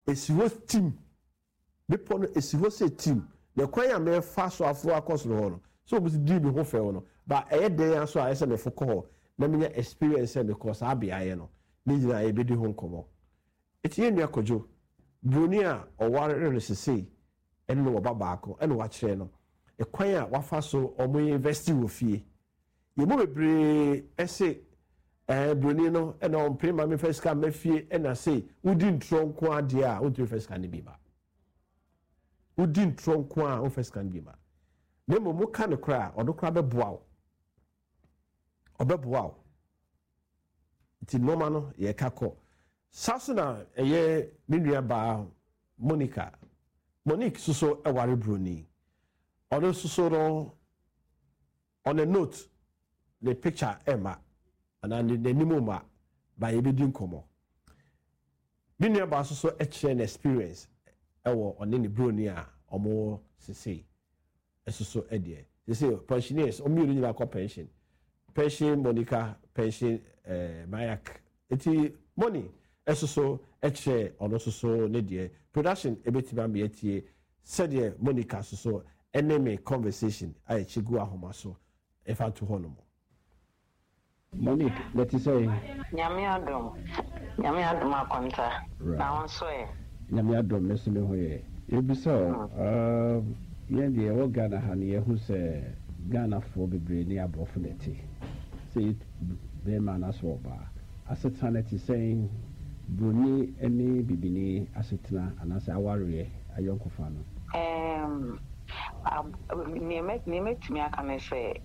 esiwo team bepo no esiwo say team the kwan ya me fa so afo akos no no so obi di bi ho fe no ba eye den so a ese me foko ho na me experience e because abia ye no ni jina e bedi ho nkomo etie nua kojo broni a oware resese ene no baba ako ene wa kire no e kwan a wafa so omo university wo fie ye mo bebre ese broni no ene on prima me first ka me fie ene say udi ntronko ade a udi first ka ne bi ba udi ntronko a o first ka ne bi ba nemo mo ka ne kra odo kra beboa o obeboa o ti normal no ye kako sasuna eye nua ba Monique suso eware broni odo suso no on a note the picture Emma and the nimoma by ebedi nkomo nua ba suso an experience ewo on ni broni a omo sese esuso edie sese pensioners o mi ori nyina pension Monica pension Mayak eti money esoso eche ono soso ne die production ebetima me etie said Monica soso enemy conversation ai chigu ahoma so efa to honomo Monique let you say nyame adom akonta na won so e nyame adom leso me hoye ebisa yen die wo Ghana ha ne yehu se Ghana fo bebre ni abrofo neti say be man aso ba asetaneti saying broni any bibini asetna anase aware ayonkofa no nime timi aka me say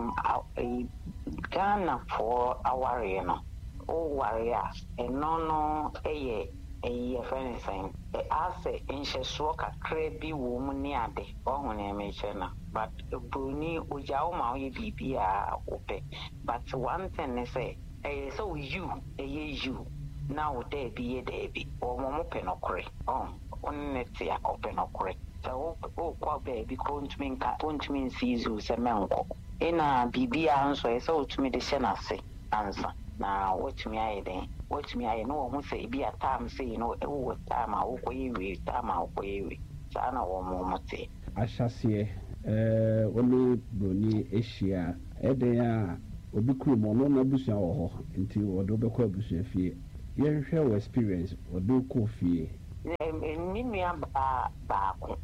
Ghana for aware no o warrior no eye friend saying ase nhyeso kakra bi wo mu ni ade ohun me chena but broni ojawo ma oye bibia ope but one thing is say so you now there be or momo penokre on netia openokre so kwa baby count mean season se menko ina bibia nso so to me de shenase answer na what me aye no mo say bi atam say you know e time a wo koyewe time a wo koyewe sana wo mo te ashase oni broni eshia eden a obi kuru mo no abusua wo ho nti wodo be kwa abusua fie yen hwe wo experience wodo ko fie nínú ba ko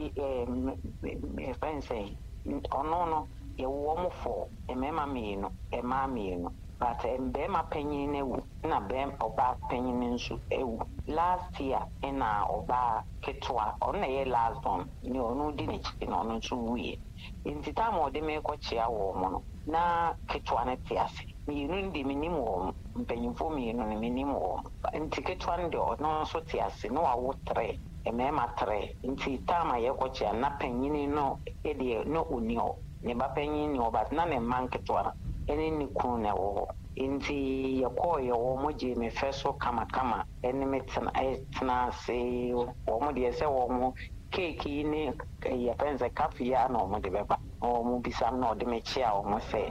friend say no ye wo mo for emema mienu but mbema panyin na wu na bem oba panyin nso ewu last year na oba ketwa ona ye last one ni onu di ni chicken onu nso wuye nti time ode me ko chia wo mo no na ketwa na tiase mienu ndi minimum wo mpanyimfo mienu na minimum wo nti ketwa ndi ono nso tiase no awo 3 emema 3 nti time ye ko chia na panyin no ede no onio ne ba panyin ni oba na ne man ketwa ene ni kun na wo inti yakoye wo moje me feso kama ene metna se wo mo de se wo mo cake ni ya penza kafi ya no mo de beba wo mo bisam no de me chia wo mo se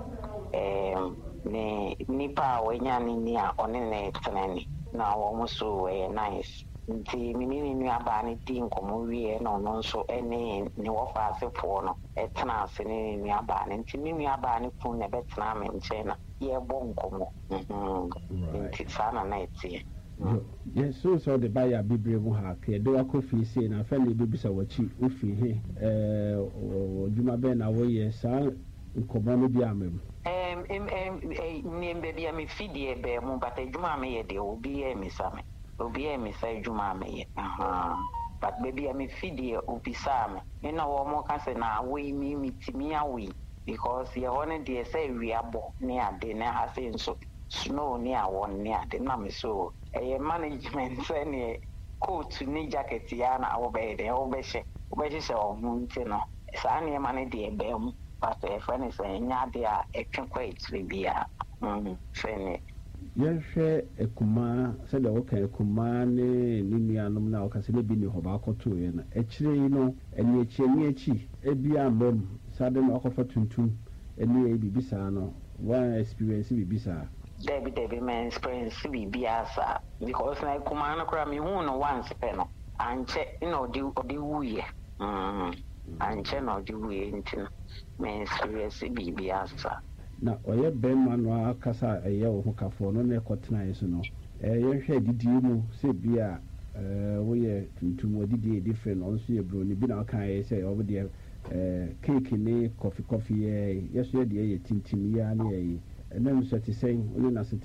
ni pa wenya ni a one ne tnani na wo mo so nice nti mini ni aba ni din komo wie no nso ene ni wo fa asefo no etna ase ni aba ni nti ni aba ni kun ne betna me nchena ye bon komo nti sana na etie yes so the buyer bibre mu ha ke do akofi se na fa le bibisa wachi ofi he oduma be na wo ye sa nkomo no bi amem ni mbebi am fidie be mu but adwuma me ye de obi e misame obi e misa adwuma me ye but baby am fidie obi sa me na wo mo ka se na wo mi mitimi awi because ye one de say wiabo ne ade na ha se nso snow ni awon ni ade na me so management say ne coat ni jacket ya na wo be de wo be she o nti no sa ne man de be mu but friend say nya de a etwe kwait bia friend yehwe ekuma se de woka ekuma ne nuanom na woka se le bi ni ho ba akoto ye na ekire yi no eni echi ebi ambam sade na akofa tuntum eni e bibisa no one experience bibisa Debbie man experience bibia sa because na ekuma na kra me hu no once pe no anche no di wuye anche no di wuye nti me serious bibi asa na ɔyɛ bɛrima no akasa ɛyɛ wo ho kafoɔ no na ɛkɔtenaeɛ so no yɛnhwɛ didie mu sɛ bi a woyɛ tuntum ɔdidie ɛdi frɛ no ɔnso yɛ buroni bi na ɔkaeɛ sɛ ɔwodeɛ cake ne coffee yɛso yɛ deɛ yɛ tintim yi a ne yɛyi ɛnam nso te sɛn wone no ase